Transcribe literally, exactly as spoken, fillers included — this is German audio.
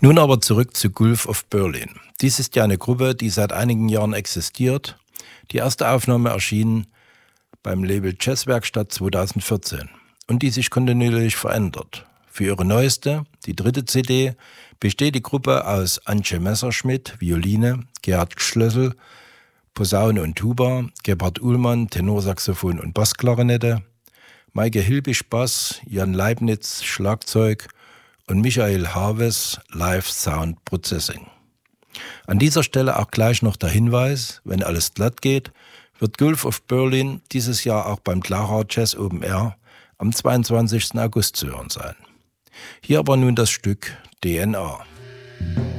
Nun aber zurück zu Gulf of Berlin. Dies ist ja eine Gruppe, die seit einigen Jahren existiert. Die erste Aufnahme erschien beim Label Jazzwerkstatt zweitausendvierzehn und die sich kontinuierlich verändert. Für ihre neueste, die dritte C D, besteht die Gruppe aus Antje Messerschmidt, Violine, Gerhard Schlössel, Posaune und Tuba, Gebhard Uhlmann, Tenorsaxophon und Bassklarinette, Maike Hilbig Bass, Jan Leibniz Schlagzeug und Michael Harves Live Sound Processing. An dieser Stelle auch gleich noch der Hinweis, wenn alles glatt geht, wird Gulf of Berlin dieses Jahr auch beim Clara Jazz Open Air am zweiundzwanzigsten August zu hören sein. Hier aber nun das Stück D N A.